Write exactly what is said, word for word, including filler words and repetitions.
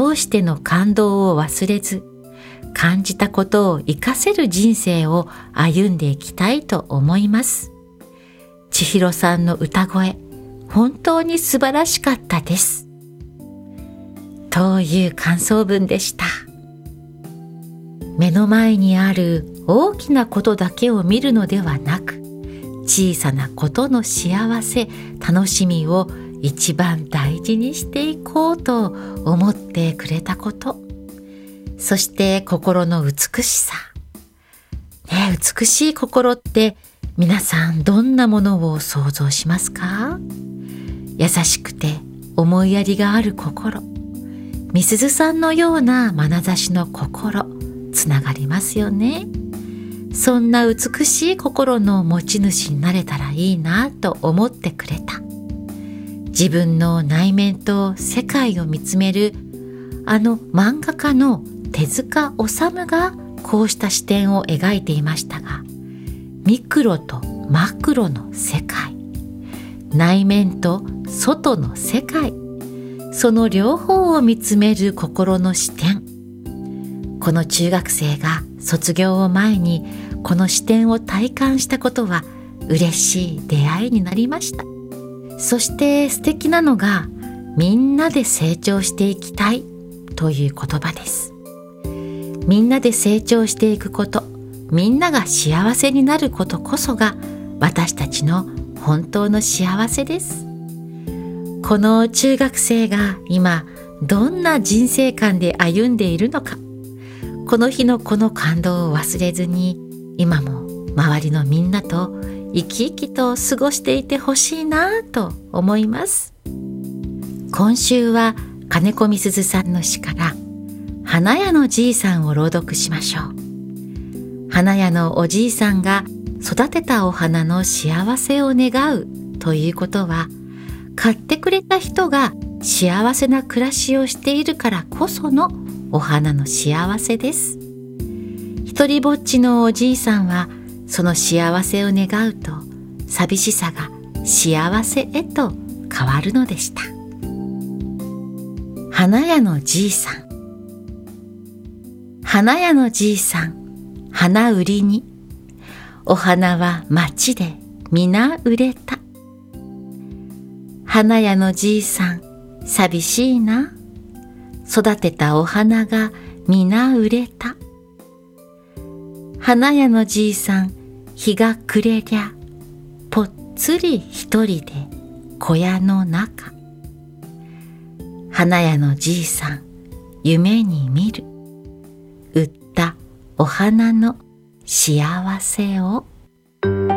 通しての感動を忘れず、感じたことを活かせる人生を歩んでいきたいと思います。千尋さんの歌声、本当に素晴らしかったです。という感想文でした。目の前にある大きなことだけを見るのではなく、小さなことの幸せ、楽しみを一番大事にしていこうと思ってくれたこと、そして心の美しさ、ね、美しい心って皆さんどんなものを想像しますか？優しくて思いやりがある心、みすずさんのような眼差しの心、つながりますよね。そんな美しい心の持ち主になれたらいいなと思ってくれた。自分の内面と世界を見つめるあの漫画家の手塚治虫がこうした視点を描いていましたが、ミクロとマクロの世界、内面と外の世界、その両方を見つめる心の視点。この中学生が卒業を前にこの視点を体感したことは嬉しい出会いになりました。そして素敵なのが、みんなで成長していきたいという言葉です。みんなで成長していくこと、みんなが幸せになることこそが私たちの本当の幸せです。この中学生が今どんな人生観で歩んでいるのか、この日のこの感動を忘れずに、今も周りのみんなと生き生きと過ごしていてほしいなと思います。今週は金子みすずさんの詩から花屋のじいさんを朗読しましょう。花屋のおじいさんが育てたお花の幸せを願うということは、買ってくれた人が幸せな暮らしをしているからこそのお花の幸せです。一人ぼっちのおじいさんはその幸せを願うと、寂しさが幸せへと変わるのでした。花屋のじいさん。花屋のじいさん、花売りに、お花は町で皆売れた。花屋のじいさん、寂しいな。育てたお花が皆売れた。花屋のじいさん、日が暮れりゃ、ぽっつり一人で小屋の中。花屋のじいさん、夢に見る。売ったお花の幸せを。